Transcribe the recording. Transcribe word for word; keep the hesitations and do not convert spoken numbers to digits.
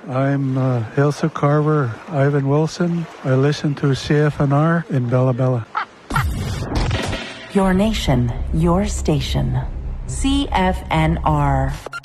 I'm uh, Ilsa Carver, Ivan Wilson. I listen to C F N R in Bella Bella. Your nation, your station. C F N R.